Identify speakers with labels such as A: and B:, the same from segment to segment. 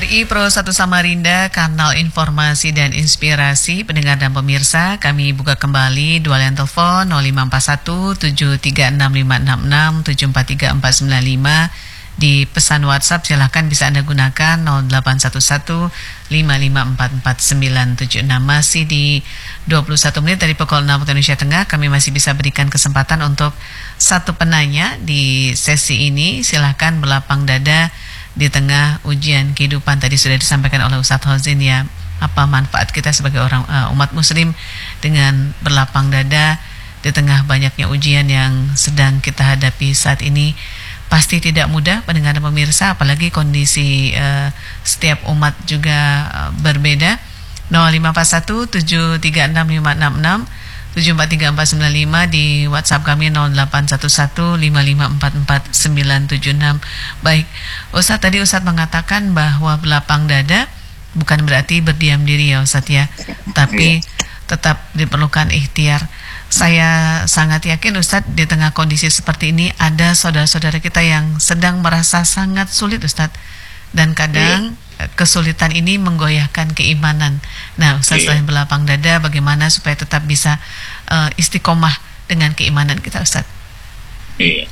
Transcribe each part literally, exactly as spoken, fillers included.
A: R I Pro satu Samarinda, kanal informasi dan inspirasi pendengar dan pemirsa. Kami buka kembali dua line telepon nol lima empat satu tujuh tiga enam lima enam enam tujuh empat tiga empat sembilan lima. Di pesan WhatsApp silahkan bisa Anda gunakan nol delapan satu satu lima lima empat empat sembilan tujuh enam. Masih di dua puluh satu menit dari pukul enam waktu Indonesia Tengah, kami masih bisa berikan kesempatan untuk satu penanya di sesi ini. Silahkan berlapang dada di tengah ujian kehidupan. Tadi sudah disampaikan oleh Ustadz Hozin ya, apa manfaat kita sebagai orang uh, umat muslim dengan berlapang dada di tengah banyaknya ujian yang sedang kita hadapi saat ini. Pasti tidak mudah pendengar dan pemirsa, apalagi kondisi uh, setiap umat juga uh, berbeda. nol lima empat satu tujuh tiga enam lima enam enam tujuh empat tiga empat sembilan lima, di WhatsApp kami nol delapan satu satu lima lima empat empat sembilan tujuh enam. Baik, Ustadz, tadi Ustadz mengatakan bahwa berlapang dada bukan berarti berdiam diri ya Ustadz ya, tapi tetap diperlukan ikhtiar. Saya sangat yakin Ustadz, di tengah kondisi seperti ini ada saudara-saudara kita yang sedang merasa sangat sulit Ustadz, dan kadang kesulitan ini menggoyahkan keimanan. Nah, Ustaz, selain berlapang dada, bagaimana supaya tetap bisa uh, istiqomah dengan keimanan kita, Ustaz?
B: Iya.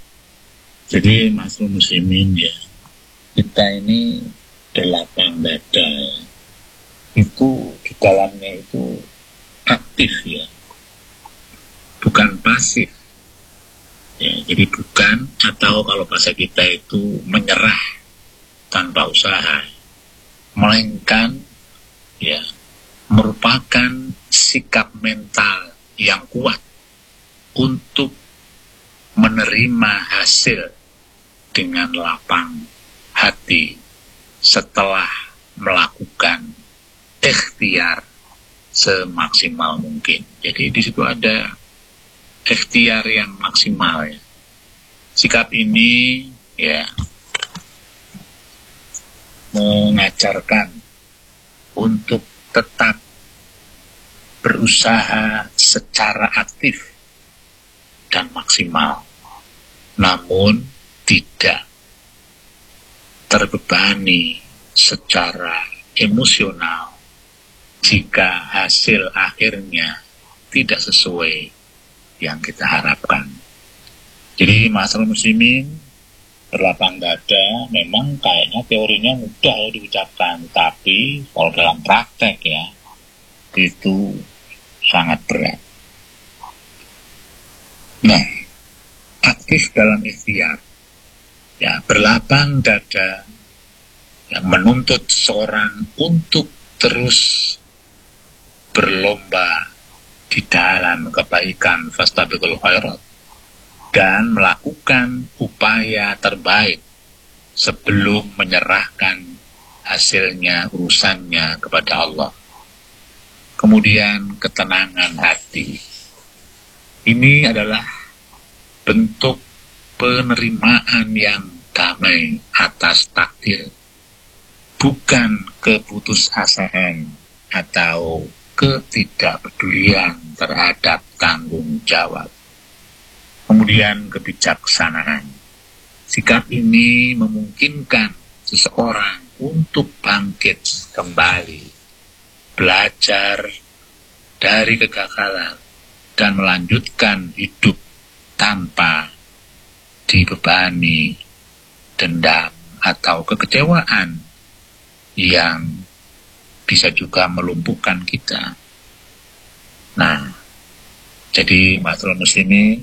B: Jadi, Masrul Muslimin ya, kita ini berlapang dada itu di dalamnya itu aktif ya, bukan pasif. Ya, jadi bukan, atau kalau bahasa kita itu menyerah tanpa usaha, melainkan ya merupakan sikap mental yang kuat untuk menerima hasil dengan lapang hati setelah melakukan ikhtiar semaksimal mungkin. Jadi di situ ada ikhtiar yang maksimal ya. Sikap ini ya mengajarkan untuk tetap berusaha secara aktif dan maksimal, namun tidak terbebani secara emosional jika hasil akhirnya tidak sesuai yang kita harapkan. Jadi Masrul Muslimin, berlapang dada memang kayaknya teorinya mudah ya diucapkan, tapi kalau dalam praktek ya itu sangat berat. Nah, aktif dalam ikhtiar ya, berlapang dada yang menuntut seorang untuk terus berlomba di dalam kebaikan, fastabiqul khairat, dan melakukan upaya terbaik sebelum menyerahkan hasilnya, urusannya kepada Allah. Kemudian ketenangan hati. Ini adalah bentuk penerimaan yang damai atas takdir, bukan keputusasaan atau ketidakpedulian terhadap tanggung jawab. Kemudian kebijaksanaan. Sikap ini memungkinkan seseorang untuk bangkit kembali, belajar dari kegagalan, dan melanjutkan hidup tanpa dibebani dendam atau kekecewaan yang bisa juga melumpuhkan kita. Nah, jadi Masrul Muslimin,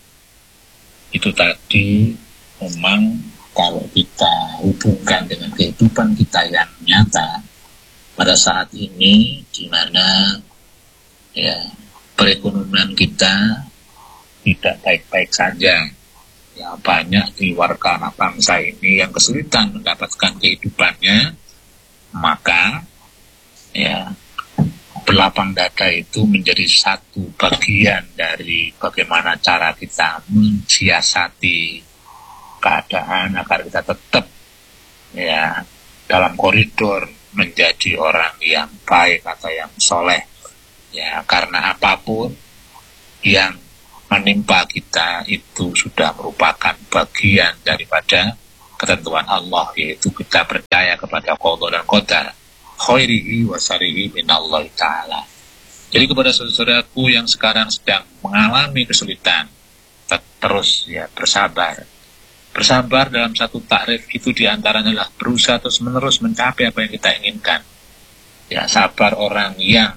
B: itu tadi memang kalau kita hubungkan dengan kehidupan kita yang nyata pada saat ini, di mana ya perekonomian kita tidak baik-baik saja, ya banyak di warga anak bangsa ini yang kesulitan mendapatkan kehidupannya, maka ya berlapang dada itu menjadi satu bagian dari bagaimana cara kita mensiasati keadaan agar kita tetap ya dalam koridor menjadi orang yang baik atau yang soleh ya, karena apapun yang menimpa kita itu sudah merupakan bagian daripada ketentuan Allah, yaitu kita percaya kepada qada dan qadar, khairihi wa syarrihi minallahi ta'ala. Jadi kepada saudaraku yang sekarang sedang mengalami kesulitan, terus ya bersabar. Bersabar dalam satu takrif itu diantaranya adalah berusaha terus menerus mencapai apa yang kita inginkan. Ya, sabar orang yang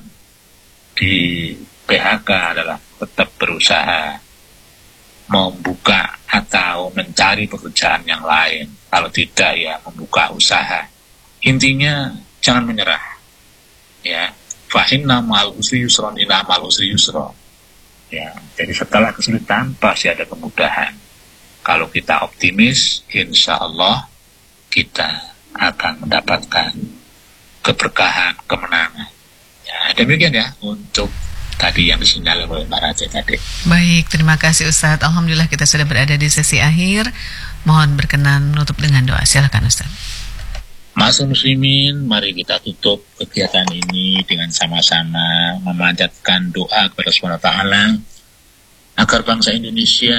B: di P H K adalah tetap berusaha membuka atau mencari pekerjaan yang lain. Kalau tidak ya membuka usaha. Intinya jangan menyerah. Ya, fa inna ma'al usri yusran, inna ma'al usri yusra. Ya, jadi setelah kesulitan pasti ada kemudahan. Kalau kita optimis, insya Allah kita akan mendapatkan keberkahan, kemenangan. Ya, demikian ya untuk tadi yang disinyalir oleh Mbak Raja tadi.
A: Baik, terima kasih Ustadz. Alhamdulillah kita sudah berada di sesi akhir. Mohon berkenan menutup dengan doa. Silakan Ustadz.
B: Ma'asyiral muslimin, mari kita tutup kegiatan ini dengan sama-sama memanjatkan doa kepada Allah subhanahu wa taala agar bangsa Indonesia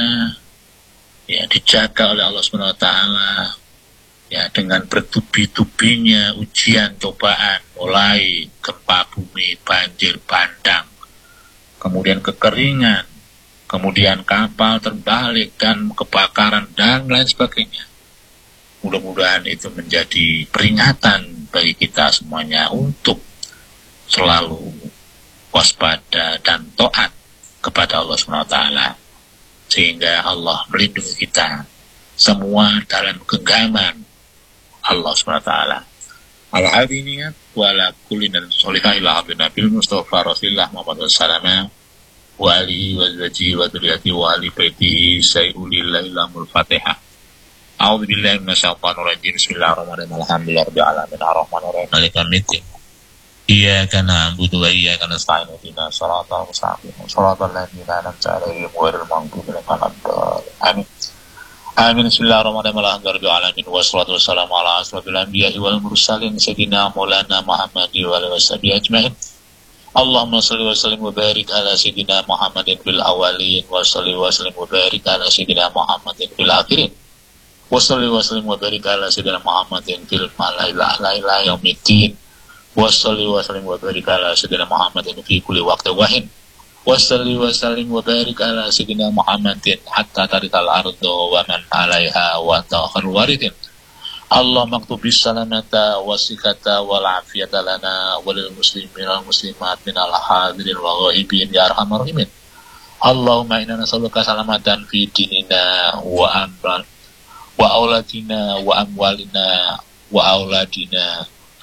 B: ya dijaga oleh Allah subhanahu wa taala ya dengan bertubi-tubinya ujian cobaan, mulai gempa bumi, banjir bandang, kemudian kekeringan, kemudian kapal terbalik dan kebakaran dan lain sebagainya. Mudah-mudahan itu menjadi peringatan bagi kita semuanya untuk selalu waspada dan taat kepada Allah subhanahu wa taala, sehingga Allah melindungi kita semua dalam genggaman Allah subhanahu wa taala. Al-hadiniyat wa ala kulli nabiyyin ila abdina bil mustafa rasulillah Muhammad sallallahu wa alihi wa zawjihi wa dzurriyyatihi wa ali baitihi sayyidil ilamul fatihah. A'udzu billahi minasyaitonir rajim. Bismillahirrahmanirrahim. Alhamdulillahirabbil alamin arrahmanirrahim maliki yaumiddin. Iyyaka na'budu wa iyyaka nasta'in. Ihdinas siratal mustaqim. Shiratal ladzina an'amta 'alaihim ghairil maghdubi 'alaihim waladdallin. Amin. Amin. Bismillahirrahmanirrahim. Alhamdulillahirabbil alamin wassalatu wassalamu ala asrofil anbiya'i wal mursalin sayyidina Maulana Muhammadin wa alihi washabihi ajmain. Allahumma shalli wa sallim wa barik ala sayyidina Muhammadin fil awwalin wa shalli wa sallim wa barik ala sayyidina Muhammadin fil akhirin. Wassalli wa sallim wa barik ala sayyidina Muhammadin fil mala'il a'la ila yaumiddin. Wassalli wa sallim wa barik ala sayyidina Muhammadin fi kulli waqtin wa hin. Wassalli wa sallim wa barik ala sayyidina Muhammadin hatta tarithal ardu wa man 'alaiha wa ta'khir waridin. Allah maktubis salamata wasikata wal afiyata lana walil muslimin wal muslimat minal hadirin wa ghaibin ya arhamar rahimin. Allahumma inna nas'aluka salamatan fi dinina wa amran wa auladina wa amwalina wa auladina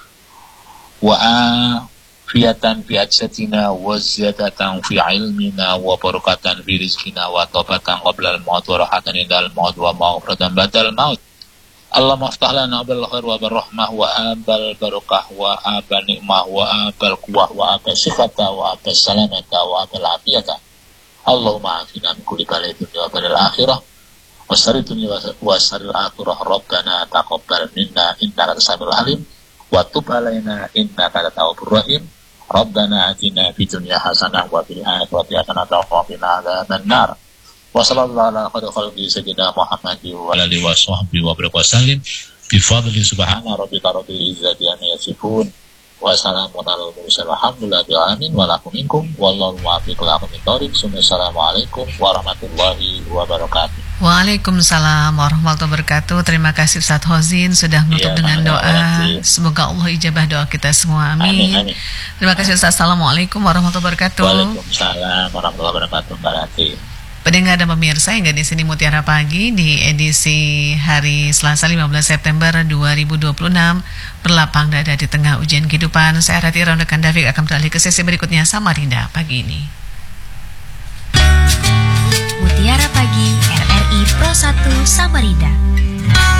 B: wa afiyatan fi ajsatina wa ziyadatan fi ilmina wa barakatan fi rizkina wa taubatan qabla al-maut wa rahatan indal maut wa maghfiratan ba'dal maut. Allahumma aftah lana abal khair wa abal rahmah wa abal barakah wa abal ni'mah wa abal quwwah wa abal sikhata wa abal salamata wa abal afiyata. Allahumma afina min kulli bala'in wa bala'il akhirah wasari dunia wasari al-akhirah. Rabbana taqabbal minna innaka antas samiul alim wa tub alaina innaka antat tawwabur rahim. Rabbana atina fid dunya hasanah wa fil akhirati hasanah wa qina adzaban nar. Wa sallallahu ala khairi khalqi sayyidina Muhammadin wa alihi wa sahbihi wa baraka wasallim bi fadli subhana rabbika rabbil izzati amma yasifun wa salamun alal mursalin walhamdulillahi rabbil alamin wa lakum minkum wallahu muwaffiq ila aqwamit thoriq. Assalamualaikum warahmatullahi wabarakatuh.
A: Waalaikumsalam warahmatullahi wabarakatuh. Terima kasih Ustadz Hozin sudah menutup ya, dengan doa. Semoga Allah ijabah doa kita semua. Amin. Amin, amin. Terima kasih Ustadz. Assalamualaikum warahmatullahi wabarakatuh.
B: Waalaikumsalam warahmatullahi wabarakatuh. Berarti.
A: Pendengar dan pemirsa, hingga di sini Mutiara Pagi di edisi hari Selasa lima belas September dua ribu dua puluh enam berlapang dada di tengah ujian kehidupan. Saya Rati Raundekan Davik akan beralih ke sesi berikutnya Samarinda pagi ini.
C: Mutiara Pagi R R I Pro satu Samarinda.